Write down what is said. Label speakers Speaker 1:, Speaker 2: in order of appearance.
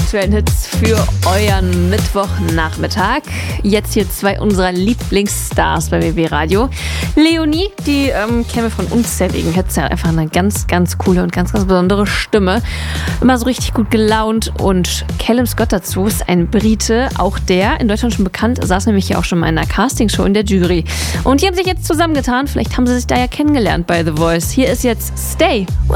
Speaker 1: aktuellen Hits für euren Mittwochnachmittag. Jetzt hier 2 unserer Lieblingsstars bei WB Radio. Leonie, die kennen wir von unzähligen Hits. Sie hat einfach eine ganz, ganz coole und ganz, ganz besondere Stimme. Immer so richtig gut gelaunt. Und Callum Scott dazu ist ein Brite, auch der in Deutschland schon bekannt, saß nämlich ja auch schon mal in einer Castingshow in der Jury. Und die haben sich jetzt zusammengetan. Vielleicht haben sie sich da ja kennengelernt bei The Voice. Hier ist jetzt Stay.